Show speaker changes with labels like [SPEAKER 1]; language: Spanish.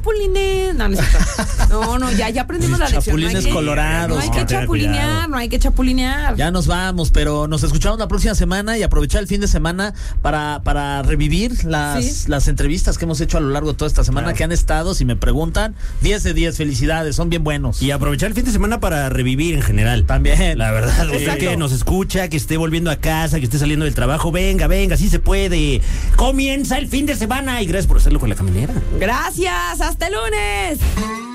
[SPEAKER 1] chapulines. No, ya aprendimos la lección.
[SPEAKER 2] Chapulines colorados.
[SPEAKER 1] No hay que chapulinear, no hay que chapulinear.
[SPEAKER 2] Ya nos vamos, pero nos escuchamos la próxima semana y aprovechar el fin de semana para revivir las entrevistas que hemos hecho a lo largo de toda esta semana, que han estado, si me preguntan, 10 de 10, felicidades, son bien buenos.
[SPEAKER 3] Y aprovechar el fin de semana para revivir en general.
[SPEAKER 2] También.
[SPEAKER 3] La verdad, usted que nos escucha, que esté volviendo a casa, que esté saliendo del trabajo, venga, sí se puede. Comienza el fin de semana y gracias por hacerlo con La Caminera.
[SPEAKER 1] Gracias, hasta el lunes.